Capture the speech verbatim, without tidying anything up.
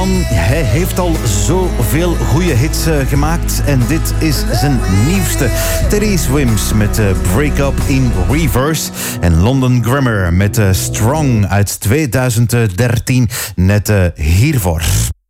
man, hij heeft al zoveel goede hits uh, gemaakt. En dit is zijn nieuwste. Teddy Swims met uh, Break Up in Reverse. En London Grammar met uh, Strong uit tweeduizend dertien. Net uh, hiervoor.